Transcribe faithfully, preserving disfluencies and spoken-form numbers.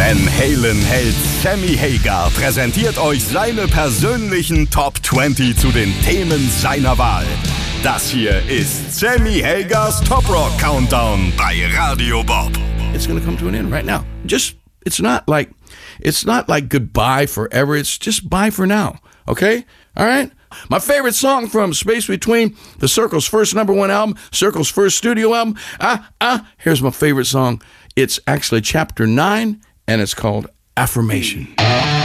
Van Halen-Held Sammy Hagar präsentiert euch seine persönlichen Top zwanzig zu den Themen seiner Wahl. Das hier ist Sammy Hagars Top Rock Countdown bei Radio Bob. It's going to come to an end right now. Just, it's not like, it's not like goodbye forever. It's just bye for now. Okay? All right? My favorite song from Space Between, the Circle's first number one album, Circle's first studio album. Ah, ah, here's my favorite song. It's actually chapter nine, and it's called Affirmation.